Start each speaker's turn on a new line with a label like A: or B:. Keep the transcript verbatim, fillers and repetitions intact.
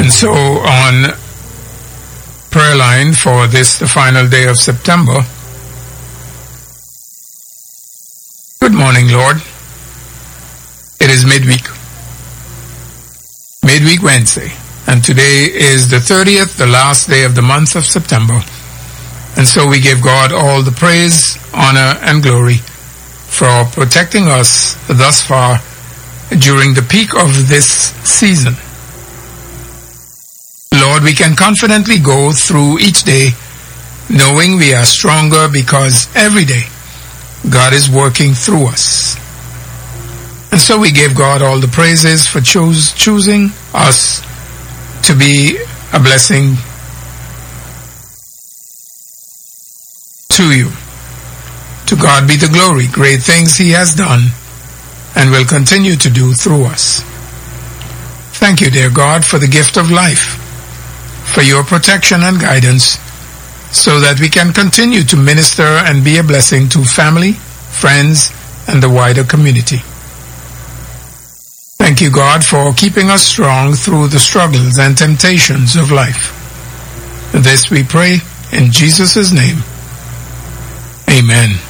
A: And so on prayer line for this, the final day of September. Good morning, Lord. It is midweek. Midweek Wednesday. And today is the thirtieth, the last day of the month of September. And so we give God all the praise, honor, and glory for protecting us thus far during the peak of this season. Lord, we can confidently go through each day knowing we are stronger because every day God is working through us. And so we give God all the praises for choose, choosing us to be a blessing to you. To God be the glory, great things He has done and will continue to do through us. Thank you, dear God, for the gift of life, for your protection and guidance, so that we can continue to minister and be a blessing to family, friends, and the wider community. Thank you, God, for keeping us strong through the struggles and temptations of life. This we pray in Jesus' name. Amen.